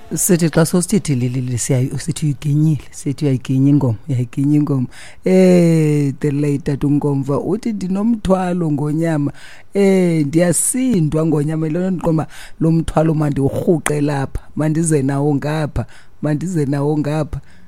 Sithi xa sosithi lili sithi uyiginyile, sithi uyayiginya ingoma. The late Tatunkomva uthi ndinomthwalo ngonyama. Ndiyasindwa ngonyama lona ndiqoma lo mthwalo mandi urhuqe lapha. Mandize nawo ngapha.